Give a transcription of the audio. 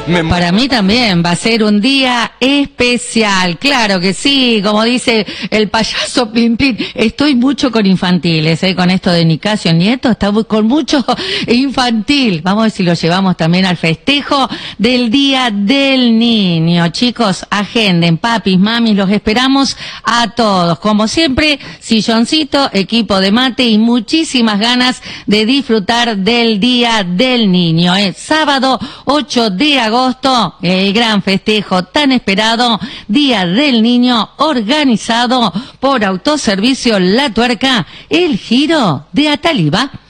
Para mí también va a ser un día especial, claro que sí, como dice el payaso Pimpín, estoy mucho con infantiles, con esto de Nicasio Nieto, está con mucho infantil, vamos a ver si lo llevamos también al festejo del Día del Niño. Chicos, agenden, papis, mamis, los esperamos a todos, como siempre, silloncito, equipo de mate y muchísimas ganas de disfrutar del Día del Niño. Sábado 8 de agosto, el gran festejo tan esperado, Día del Niño, organizado por Autoservicio La Tuerca, el Giro de Ataliba.